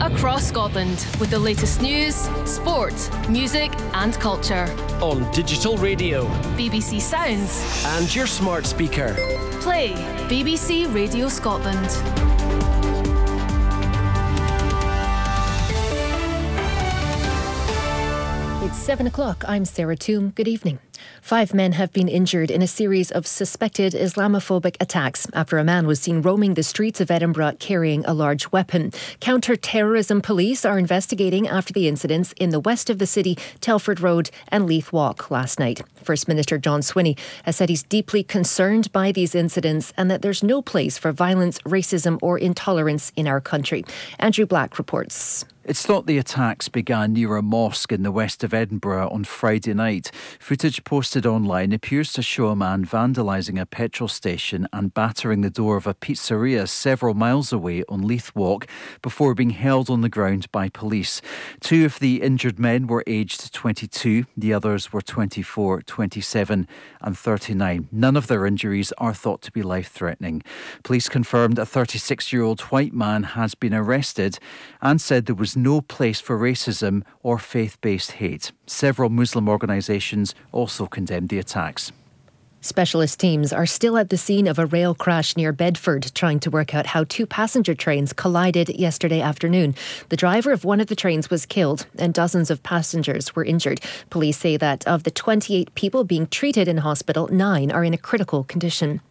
across Scotland with the latest news, sport, music and culture. On digital radio, BBC Sounds and your smart speaker. Play BBC Radio Scotland. It's 7 o'clock. I'm Sarah Toom. Good evening. 5 men have been injured in a series of suspected Islamophobic attacks after a man was seen roaming the streets of Edinburgh carrying a large weapon. Counter-terrorism police are investigating after the incidents in the west of the city, Telford Road and Leith Walk last night. First Minister John Swinney has said he's deeply concerned by these incidents and that there's no place for violence, racism or intolerance in our country. Andrew Black reports. It's thought the attacks began near a mosque in the west of Edinburgh on Friday night. Footage posted online appears to show a man vandalising a petrol station and battering the door of a pizzeria several miles away on Leith Walk before being held on the ground by police. 2 of the injured men were aged 22, the others were 24, 27 and 39. None of their injuries are thought to be life-threatening. Police confirmed a 36-year-old white man has been arrested and said there was no place for racism or faith-based hate. Several Muslim organisations also condemned the attacks. Specialist teams are still at the scene of a rail crash near Bedford, trying to work out how 2 passenger trains collided yesterday afternoon. The driver of one of the trains was killed and dozens of passengers were injured. Police say that of the 28 people being treated in hospital, 9 are in a critical condition.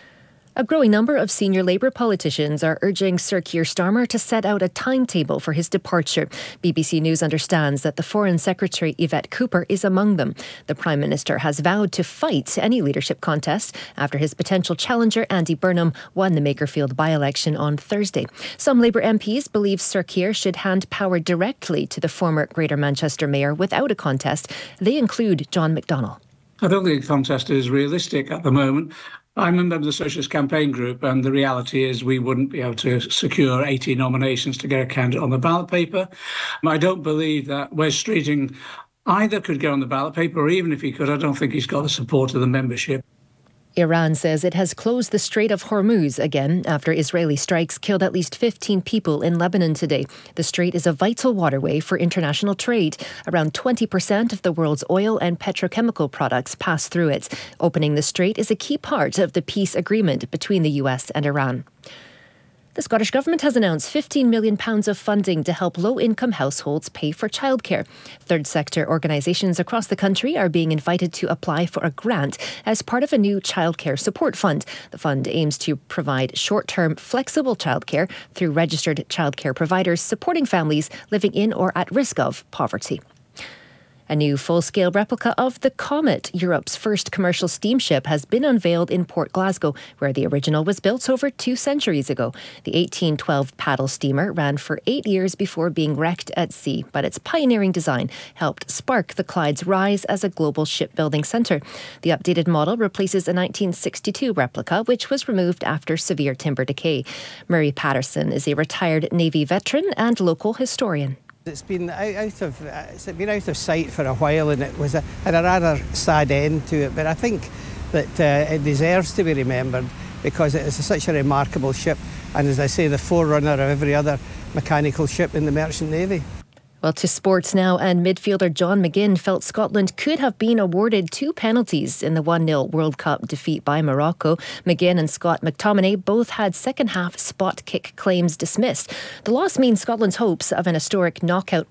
A growing number of senior Labour politicians are urging Sir Keir Starmer to set out a timetable for his departure. BBC News understands that the Foreign Secretary Yvette Cooper is among them. The Prime Minister has vowed to fight any leadership contest after his potential challenger Andy Burnham won the Makerfield by-election on Thursday. Some Labour MPs believe Sir Keir should hand power directly to the former Greater Manchester Mayor without a contest. They include John McDonnell. I don't think a contest is realistic at the moment. I'm a member of the Socialist Campaign Group, and the reality is we wouldn't be able to secure 80 nominations to get a candidate on the ballot paper. I don't believe that Wes Streeting either could get on the ballot paper, or even if he could, I don't think he's got the support of the membership. Iran says it has closed the Strait of Hormuz again after Israeli strikes killed at least 15 people in Lebanon today. The strait is a vital waterway for international trade. Around 20% of the world's oil and petrochemical products pass through it. Opening the strait is a key part of the peace agreement between the US and Iran. The Scottish Government has announced £15 million of funding to help low-income households pay for childcare. Third sector organisations across the country are being invited to apply for a grant as part of a new childcare support fund. The fund aims to provide short-term flexible childcare through registered childcare providers supporting families living in or at risk of poverty. A new full-scale replica of the Comet, Europe's first commercial steamship, has been unveiled in Port Glasgow, where the original was built over 2 centuries ago. The 1812 paddle steamer ran for 8 years before being wrecked at sea, but its pioneering design helped spark the Clyde's rise as a global shipbuilding centre. The updated model replaces a 1962 replica, which was removed after severe timber decay. Murray Patterson is a retired Navy veteran and local historian. It's been out of sight for a while, and it had a rather sad end to it. But I think that it deserves to be remembered because it is such a remarkable ship, and as I say, the forerunner of every other mechanical ship in the Merchant Navy. Well, to sports now, and midfielder John McGinn felt Scotland could have been awarded 2 penalties in the 1-0 World Cup defeat by Morocco. McGinn and Scott McTominay both had second-half spot kick claims dismissed. The loss means Scotland's hopes of an historic knockout